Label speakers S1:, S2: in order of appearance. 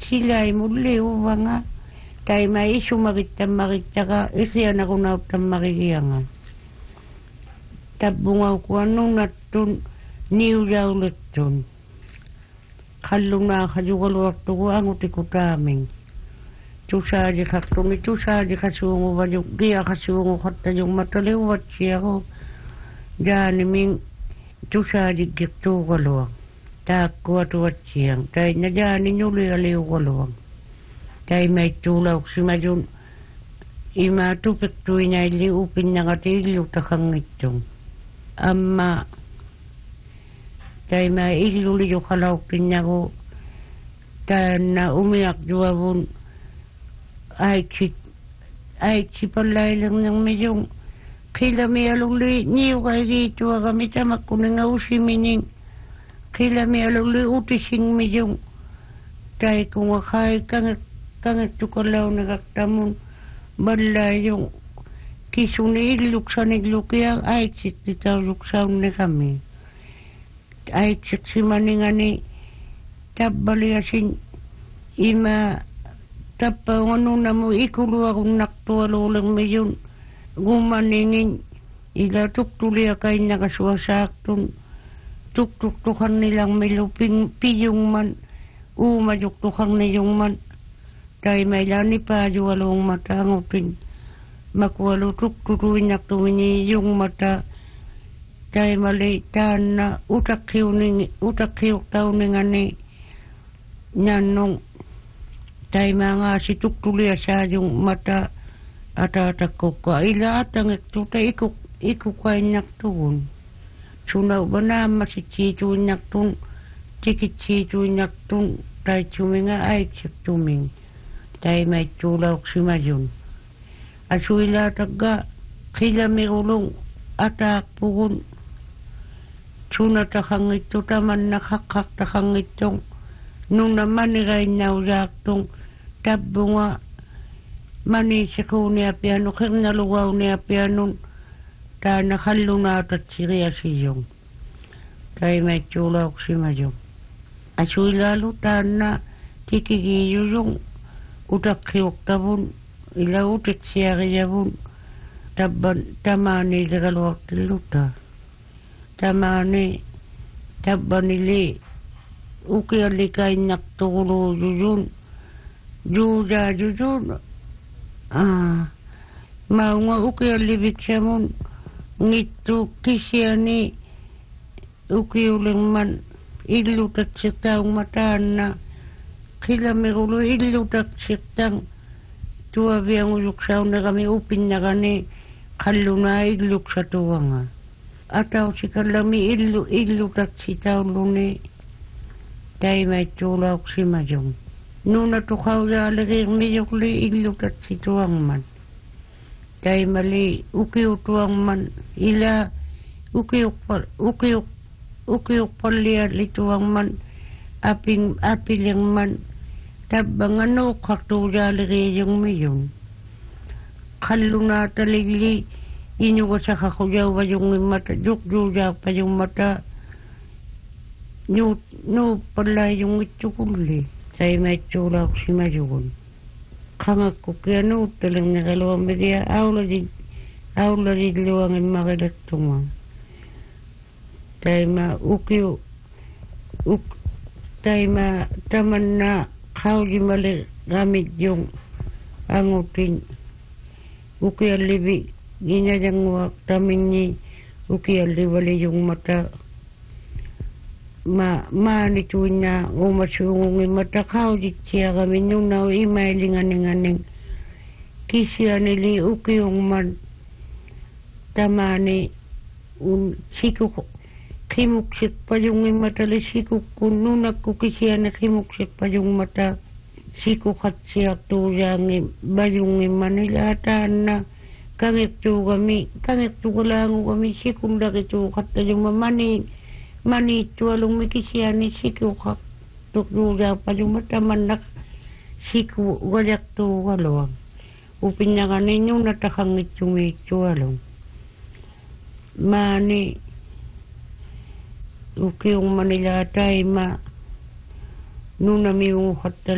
S1: sila imuli uvanga tai mai sumagitta isiana kunautta marigianga tabunga kuanunnattun niujaulettun kalluna kajugaluartugu angutikutaaming tusaaji kaktuni tusaaji kasuungu vaju gia kasuungu khattajung mataliuvatsiago jaaniming tusaaji gittuugaluang taakkuatuvatsiang tai na jaani nyulialiugaluang tai maittuulauksimadun ima tupektuinaili upinnagati illutakangittung amma tai ma illuli jukalaukkinnagu taanna umiak juavun aitsi pallailernang mijung kilamialuli niugaigi tuaga mitamakkuninga usimining kilamialuli utising mijung tai kunga kai kanget tukalaunagaktamun ballayung kisuni illuksaniglukiang aitsit titauluksaunne kami aitsit simaningani tabbaliasin ima tappaunganunamu ikuluakun naktualuleng mijun gumaningin ila tuktuliakain nakasuasaaktun tuktuktukan nilang miluping piyungman umajuk-tukang niyungman tai mailani pajualung mata ngupin makualu tukturuin naktumini yung mata tai mali tanna utakhiuk tauningani nyanong tai mga si tuktulia sa yung mata atatakukka ila atangik tuta ikukain naktuun sunaw ba na masitsituin naktun tikitsituin naktun tai tuminga ay tuming tai may tulaw simayun asuila taga kilamirulong atak pugun sunatakangit tutaman nakakaktakangitong nung naman nirain nauyaktong tabunga manisiko niya piano kirnalugaw niya piano ta nakalunatat siriya siyong tai may tulaw simayun asuila lutan na tikigiyo yung utakhiuk tabun ila utik siyariyabun tamani lagaluaktiluta tamani tabanili ukialikain naktugulu jujun juja jujun maunga ukialibik siyamun ngitu kisiani ukiuling man illutat sitaung mataan na kilamirulu illutat sitang tuwabiang uluksaw na kami upin na kani kaluna illuk sa tuwanga ataw si kalami illutat sitaw luni tay may tulak si majong nuna tukaw yaligir miyukli illutat si tuwang man tay mali ukiw tuwang man ila ukiw palia lituwang man apiling man tabangan no kaktujaliri yung miyon kaluna taligli inyuga sa kakujaw pa yung mata jukjuja pa yung mata no pala yung itchukuli say may tsulak si majugun kangak ko kaya no talang nakalawang media awla di luwangin makilatungan tay ma tay ma taman na kauji mali gamit yung angutin ukialibi ginajang wak tamin ni ukialibali yung mata manituin na umasungungin mata kauji siya kami nung na imailinganing kisya nili ukiyong man tamani siku kimuksik pa yung mata siku kununak ko kisya na kimuksik pa yung mata siku katsiyak to yang bayung Manila atan na kangit to kulango kami siku laki to kata yung mani tualong mikisya ni siku kak tukduja pa yung mata manak siku wayak to walawang upin na kanin yung natakangit yung tualong mani ukiong Manila tay ma nuna mi hotel